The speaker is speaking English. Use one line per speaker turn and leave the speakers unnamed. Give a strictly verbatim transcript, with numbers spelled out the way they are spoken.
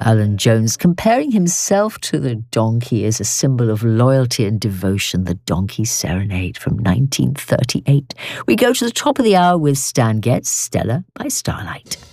Alan Jones comparing himself to the donkey as a symbol of loyalty and devotion, the Donkey Serenade from nineteen thirty-eight. We go to the top of the hour with Stan Getz, Stella by Starlight.